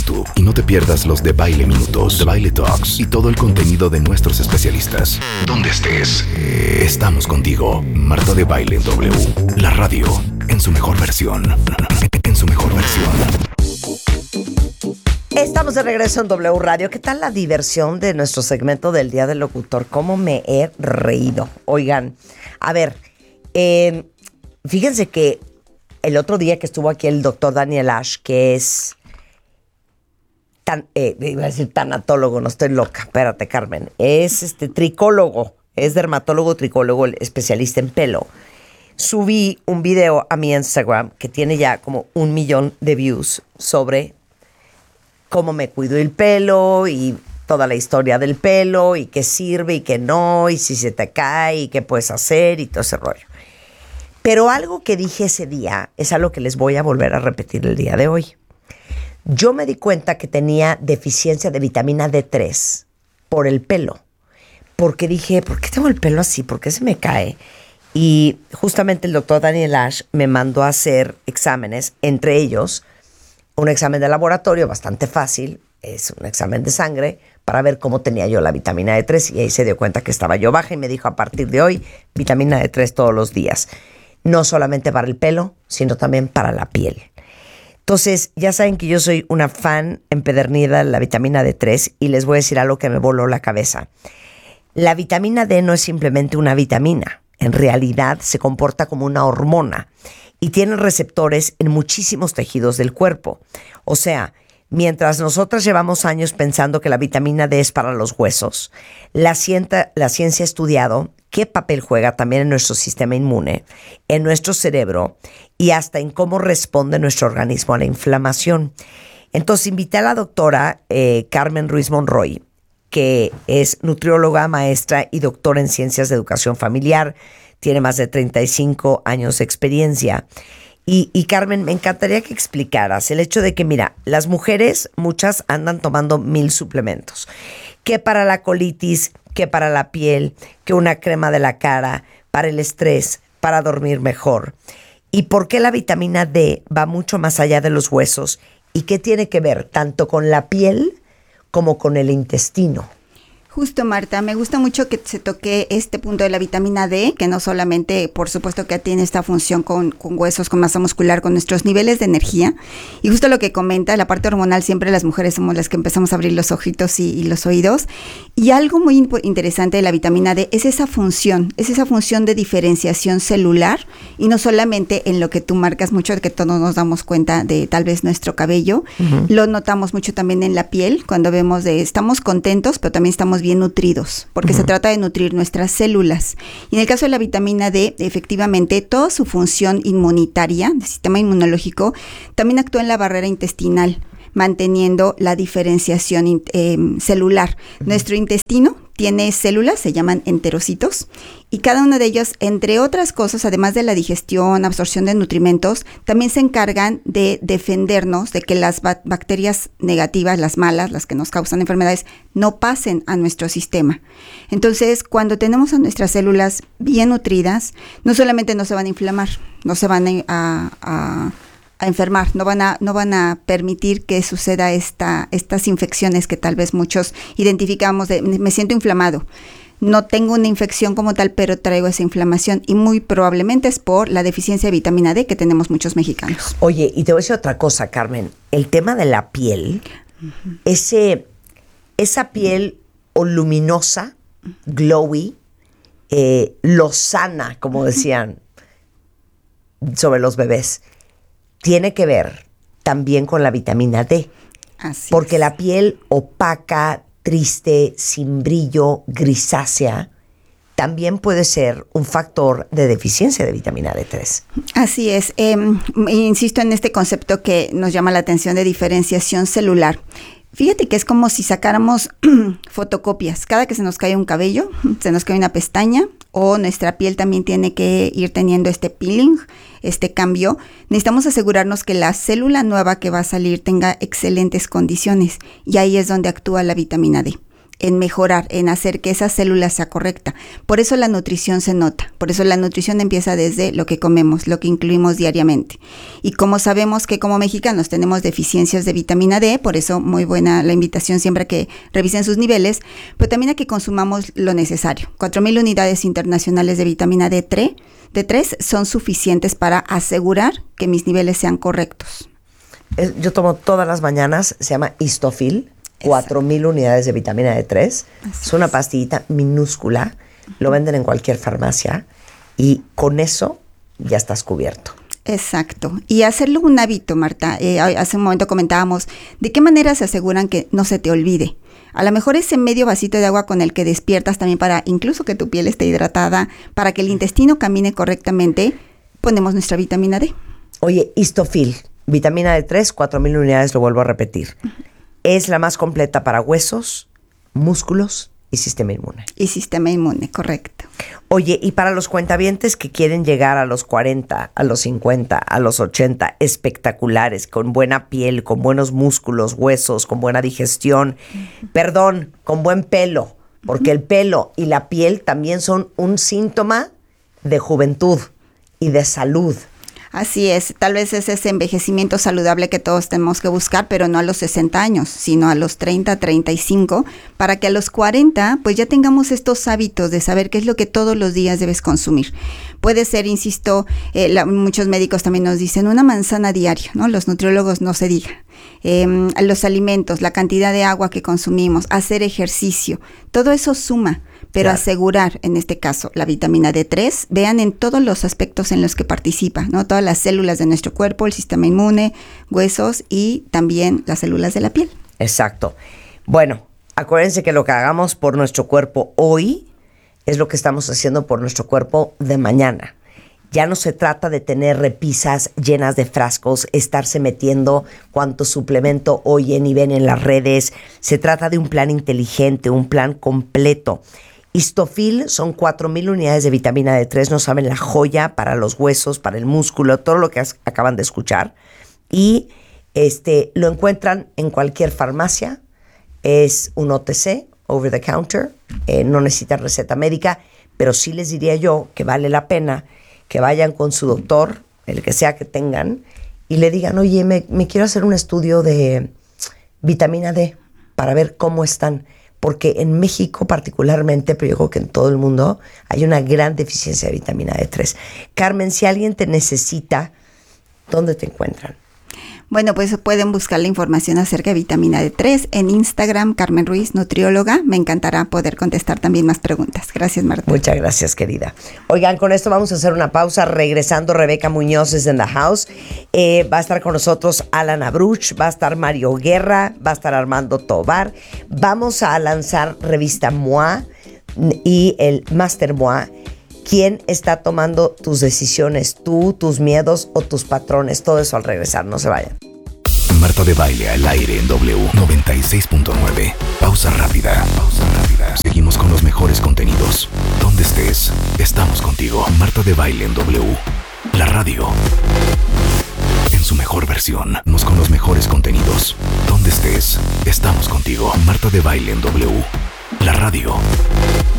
YouTube y no te pierdas los de Baile Minutos, de Baile Talks y todo el contenido de nuestros especialistas. Donde estés, estamos contigo. Marta de Baile W, la radio en su mejor versión. En su mejor versión. Estamos de regreso en W Radio. ¿Qué tal la diversión de nuestro segmento del Día del Locutor? ¿Cómo me he reído? Oigan, a ver, fíjense que el otro día que estuvo aquí el doctor Daniel Ash, que es iba a decir tanatólogo, no estoy loca, espérate, Carmen, es tricólogo, es dermatólogo, tricólogo, especialista en pelo. Subí un video a mi Instagram que tiene ya como 1 millón de views sobre cómo me cuido el pelo y toda la historia del pelo y qué sirve y qué no, y si se te cae y qué puedes hacer y todo ese rollo. Pero algo que dije ese día es algo que les voy a volver a repetir el día de hoy. Yo me di cuenta que tenía deficiencia de vitamina D3 por el pelo. Porque dije, ¿por qué tengo el pelo así? ¿Por qué se me cae? Y justamente el doctor Daniel Ash me mandó a hacer exámenes, entre ellos un examen de laboratorio bastante fácil, es un examen de sangre para ver cómo tenía yo la vitamina D3 y ahí se dio cuenta que estaba yo baja y me dijo a partir de hoy vitamina D3 todos los días. No solamente para el pelo, sino también para la piel. Entonces, ya saben que yo soy una fan empedernida de la vitamina D3 y les voy a decir algo que me voló la cabeza. La vitamina D no es simplemente una vitamina. En realidad se comporta como una hormona y tiene receptores en muchísimos tejidos del cuerpo. O sea, mientras nosotras llevamos años pensando que la vitamina D es para los huesos, la ciencia ha estudiado qué papel juega también en nuestro sistema inmune, en nuestro cerebro y hasta en cómo responde nuestro organismo a la inflamación. Entonces invité a la doctora Carmen Ruiz Monroy, que es nutrióloga, maestra y doctora en ciencias de educación familiar. Tiene más de 35 años de experiencia. Y Carmen, me encantaría que explicaras el hecho de que, mira, las mujeres, muchas andan tomando 1000 suplementos. Que para la colitis, que para la piel, que una crema de la cara, para el estrés, para dormir mejor. ¿Y por qué la vitamina D va mucho más allá de los huesos? ¿Y qué tiene que ver tanto con la piel como con el intestino? Justo, Marta, me gusta mucho que se toque este punto de la vitamina D, que no solamente, por supuesto, que tiene esta función con huesos, con masa muscular, con nuestros niveles de energía. Y justo lo que comenta, la parte hormonal, siempre las mujeres somos las que empezamos a abrir los ojitos y los oídos. Y algo muy interesante de la vitamina D es esa función de diferenciación celular, y no solamente en lo que tú marcas mucho, de que todos nos damos cuenta de tal vez nuestro cabello. Uh-huh. Lo notamos mucho también en la piel, cuando vemos estamos contentos, pero también estamos bien nutridos, porque se trata de nutrir nuestras células. Y en el caso de la vitamina D, efectivamente, toda su función inmunitaria, del sistema inmunológico, también actúa en la barrera intestinal, manteniendo la diferenciación celular. Nuestro intestino tiene células, se llaman enterocitos, y cada uno de ellos, entre otras cosas, además de la digestión, absorción de nutrimentos, también se encargan de defendernos de que las bacterias negativas, las malas, las que nos causan enfermedades, no pasen a nuestro sistema. Entonces, cuando tenemos a nuestras células bien nutridas, no solamente no se van a inflamar, no se van a enfermar, no van a permitir que suceda estas infecciones que tal vez muchos identificamos de me siento inflamado. No tengo una infección como tal, pero traigo esa inflamación y muy probablemente es por la deficiencia de vitamina D que tenemos muchos mexicanos. Oye, y te voy a decir otra cosa, Carmen. El tema de la piel, uh-huh. Esa piel o luminosa, glowy, lozana, como decían sobre los bebés, tiene que ver también con la vitamina D. Así porque es. La piel opaca, triste, sin brillo, grisácea, también puede ser un factor de deficiencia de vitamina D3. Así es. Insisto en este concepto que nos llama la atención de diferenciación celular. Fíjate que es como si sacáramos fotocopias. Cada que se nos cae un cabello, se nos cae una pestaña, o nuestra piel también tiene que ir teniendo este peeling, este cambio. Necesitamos asegurarnos que la célula nueva que va a salir tenga excelentes condiciones, y ahí es donde actúa la vitamina D. en mejorar, en hacer que esa célula sea correcta. Por eso la nutrición se nota, por eso la nutrición empieza desde lo que comemos, lo que incluimos diariamente. Y como sabemos que como mexicanos tenemos deficiencias de vitamina D, por eso muy buena la invitación siempre a que revisen sus niveles, pero también a que consumamos lo necesario. 4,000 unidades internacionales de vitamina D3 son suficientes para asegurar que mis niveles sean correctos. Yo tomo todas las mañanas, se llama Histofil, 4,000 unidades de vitamina D3. Es una pastillita minúscula, lo venden en cualquier farmacia y con eso ya estás cubierto. Exacto. Y hacerlo un hábito, Marta. Hace un momento comentábamos, ¿de qué manera se aseguran que no se te olvide? A lo mejor ese medio vasito de agua con el que despiertas también para incluso que tu piel esté hidratada, para que el intestino camine correctamente, ponemos nuestra vitamina D. Oye, Histofil, vitamina D3, 4,000 unidades, lo vuelvo a repetir. Es la más completa para huesos, músculos y sistema inmune. Y sistema inmune, correcto. Oye, y para los cuentavientes que quieren llegar a los 40, a los 50, a los 80, espectaculares, con buena piel, con buenos músculos, huesos, con buena digestión, con buen pelo, porque el pelo y la piel también son un síntoma de juventud y de salud. Así es, tal vez es ese envejecimiento saludable que todos tenemos que buscar, pero no a los 60 años, sino a los 30, 35, para que a los 40 pues ya tengamos estos hábitos de saber qué es lo que todos los días debes consumir. Puede ser, insisto, muchos médicos también nos dicen una manzana diaria, ¿no? Los nutriólogos no se diga. Los alimentos, la cantidad de agua que consumimos, hacer ejercicio, todo eso suma. Pero claro, asegurar, en este caso, la vitamina D3, vean en todos los aspectos en los que participa, ¿no? Todas las células de nuestro cuerpo, el sistema inmune, huesos y también las células de la piel. Exacto. Bueno, acuérdense que lo que hagamos por nuestro cuerpo hoy es lo que estamos haciendo por nuestro cuerpo de mañana. Ya no se trata de tener repisas llenas de frascos, estarse metiendo cuánto suplemento oyen y ven en las redes. Se trata de un plan inteligente, un plan completo. Histofil son 4,000 unidades de vitamina D3, no saben la joya para los huesos, para el músculo, todo lo que acaban de escuchar. Y lo encuentran en cualquier farmacia, es un OTC, over the counter, no necesitan receta médica, pero sí les diría yo que vale la pena que vayan con su doctor, el que sea que tengan, y le digan, oye, me quiero hacer un estudio de vitamina D para ver cómo están. Porque en México particularmente, pero yo creo que en todo el mundo, hay una gran deficiencia de vitamina D3. Carmen, si alguien te necesita, ¿dónde te encuentran? Bueno, pues pueden buscar la información acerca de vitamina D3 en Instagram, Carmen Ruiz, nutrióloga. Me encantará poder contestar también más preguntas. Gracias, Marta. Muchas gracias, querida. Oigan, con esto vamos a hacer una pausa. Regresando, Rebeca Muñoz es en the house. Va a estar con nosotros Alan Abruch, va a estar Mario Guerra, va a estar Armando Tobar. Vamos a lanzar revista MOA y el Master MOA. ¿Quién está tomando tus decisiones? ¿Tú, tus miedos o tus patrones? Todo eso al regresar, no se vayan. Marta de Baile al aire en W 96.9. Pausa rápida. Seguimos con los mejores contenidos. Donde estés, estamos contigo. Marta de Baile en W. La radio. En su mejor versión. Seguimos con los mejores contenidos. Donde estés, estamos contigo. Marta de Baile en W. La radio.